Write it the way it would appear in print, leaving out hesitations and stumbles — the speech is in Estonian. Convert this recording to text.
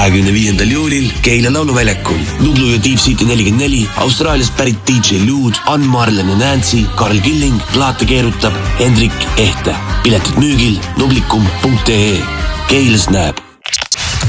25. juulil Keila lauluväljakul. Nublu ja Deep City 44, Austraaliast pärit DJ Lude, Ann Marlen ja Nancy, Karl Killing, plaate keerutab Hendrik Ehte. Piletid müügil nublikum.ee. Keilas näeb.